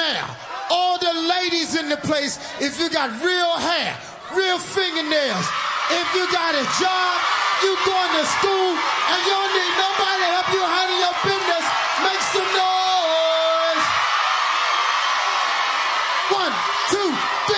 Now, all the ladies in the place, if you got real hair, real fingernails, if you got a job, you going to school, and you don't need nobody to help you handle your business, make some